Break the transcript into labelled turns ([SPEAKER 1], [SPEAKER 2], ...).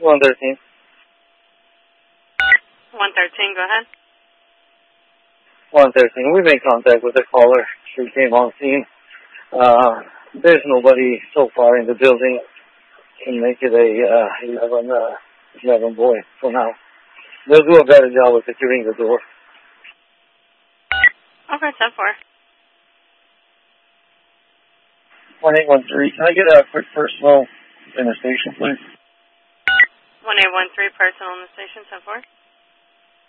[SPEAKER 1] 113.
[SPEAKER 2] 113, go ahead.
[SPEAKER 1] 113. We made contact with the caller. She came on scene. There's nobody so far in the building. Can make it a 11 boy for now. They'll do a better job of securing the door.
[SPEAKER 2] Okay, 10-4.
[SPEAKER 1] 1813. Can I get a quick personal in the station, please?
[SPEAKER 2] 1813, personal in the station, 10-4.